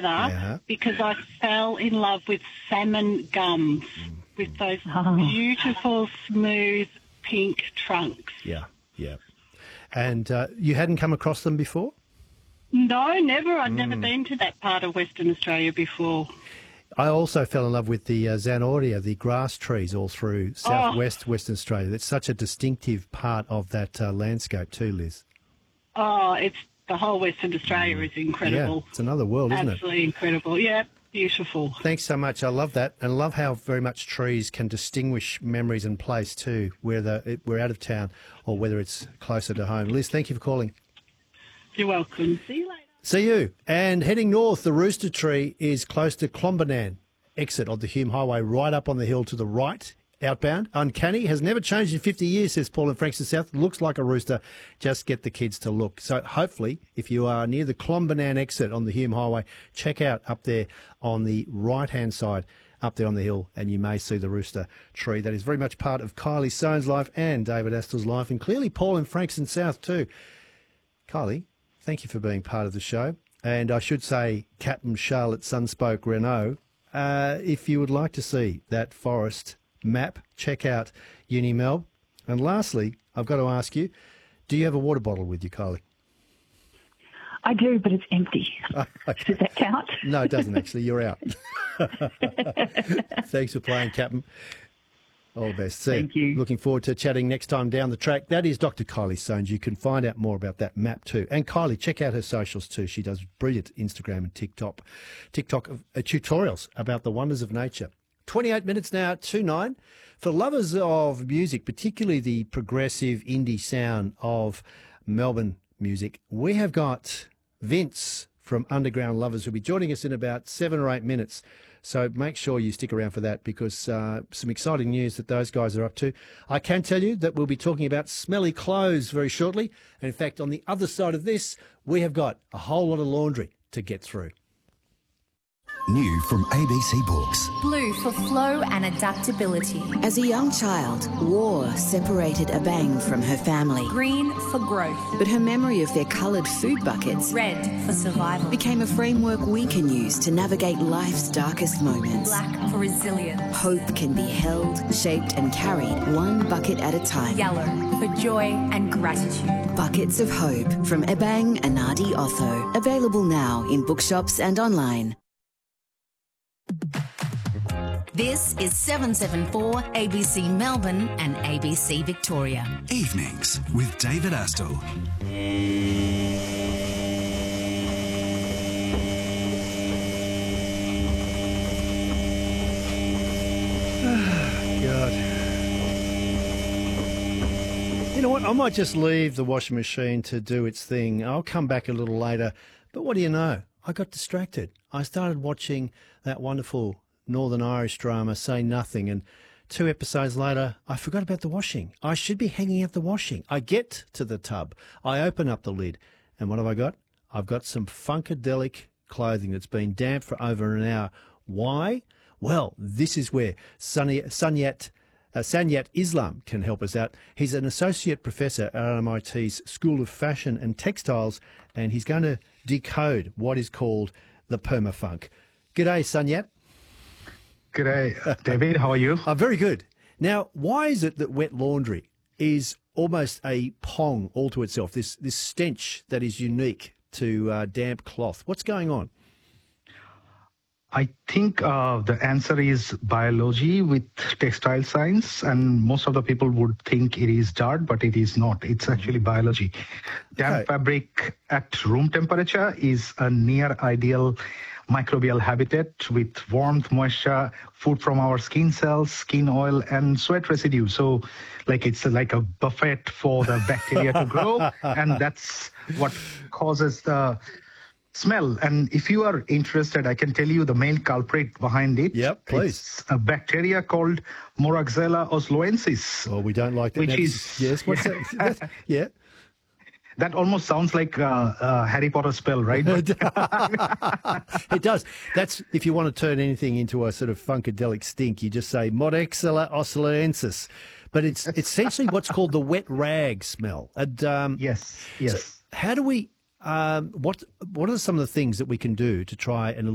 weather, Yeah. because I fell in love with salmon gums, with those beautiful, smooth, pink trunks. Yeah, yeah. And you hadn't come across them before? No, never. I'd never been to that part of Western Australia before. I also fell in love with the Xanoria, the grass trees all through southwest Western Australia. That's such a distinctive part of that landscape too, Liz. Oh, it's the whole Western Australia is incredible. Yeah, it's another world, isn't it? Absolutely incredible. Yeah, beautiful. Thanks so much. I love that, and love how very much trees can distinguish memories and place too, whether we're out of town or whether it's closer to home. Liz, thank you for calling. You're welcome. See you later. See you. And heading north, the Rooster Tree is close to Clombernan, exit of the Hume Highway, right up on the hill to the right, outbound. Uncanny, has never changed in 50 years, says Paul in Frankston South. Looks like a rooster. Just get the kids to look. So hopefully, if you are near the Clombernan exit on the Hume Highway, check out up there on the right-hand side, up there on the hill, and you may see the Rooster Tree. That is very much part of Kylie Soane's life and David Astor's life, and clearly Paul in Frankston South too. Kylie, thank you for being part of the show. And I should say, Captain Charlotte Sunspoke Renault, if you would like to see that forest map, check out Unimelb. And lastly, I've got to ask you, do you have a water bottle with you, Kylie? I do, but it's empty. Okay. Does that count? No, it doesn't actually. You're out. Thanks for playing, Captain. All the best. Thank you. Looking forward to chatting next time down the track. That is Dr. Kylie Soanes. You can find out more about that map too. And Kylie, check out her socials too. She does brilliant Instagram and TikTok tutorials about the wonders of nature. 28 minutes now to 9. For lovers of music, particularly the progressive indie sound of Melbourne music, we have got Vince from Underground Lovers who'll be joining us in about 7 or 8 minutes. So make sure you stick around for that, because some exciting news that those guys are up to. I can tell you that we'll be talking about smelly clothes very shortly. And in fact, on the other side of this, we have got a whole lot of laundry to get through. New from ABC Books. Blue for flow and adaptability. As a young child, war separated Abang from her family. Green for growth. But her memory of their coloured food buckets Red for survival. became a framework we can use to navigate life's darkest moments. Black for resilience. Hope can be held, shaped and carried one bucket at a time. Yellow for joy and gratitude. Buckets of Hope from Abang Anadi Otho. Available now in bookshops and online. This is 774 ABC Melbourne and ABC Victoria. Evenings with David Astor. God. You know what? I might just leave the washing machine to do its thing. I'll come back a little later. But what do you know? I got distracted. I started watching that wonderful Northern Irish drama, Say Nothing, and 2 episodes later, I forgot about the washing. I should be hanging out the washing. I get to the tub. I open up the lid. And what have I got? I've got some Funkadelic clothing that's been damp for over an hour. Why? Well, this is where Sanyat Islam can help us out. He's an associate professor at RMIT's School of Fashion and Textiles, and he's going to decode what is called the permafunk. G'day, Sanyat. G'day, David. How are you? I'm very good. Now, why is it that wet laundry is almost a pong all to itself, this stench that is unique to damp cloth? What's going on? I think the answer is biology with textile science, and most of the people would think it is dirt, but it is not. It's actually biology. Damp fabric at room temperature is a near ideal microbial habitat with warmth, moisture, food from our skin cells, skin oil, and sweat residue. So, it's like a buffet for the bacteria to grow, and that's what causes the smell. And if you are interested, I can tell you the main culprit behind it. Yep, please. It's a bacteria called Moraxella osloensis. Oh, we don't like that. Which is... Yes, what's that? Yeah. That almost sounds like a Harry Potter spell, right? It does. That's, if you want to turn anything into a sort of funkadelic stink, you just say Moraxella osloensis. But it's essentially what's called the wet rag smell. And, yes. So how do we... what are some of the things that we can do to try and